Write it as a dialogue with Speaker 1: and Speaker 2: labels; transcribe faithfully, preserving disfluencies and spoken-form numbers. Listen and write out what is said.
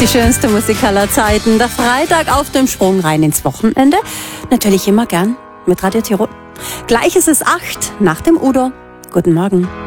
Speaker 1: Die schönste Musik aller Zeiten. Der Freitag auf dem Sprung rein ins Wochenende. Natürlich immer gern mit Radio Tirol. Gleich ist es acht nach dem Udo. Guten Morgen.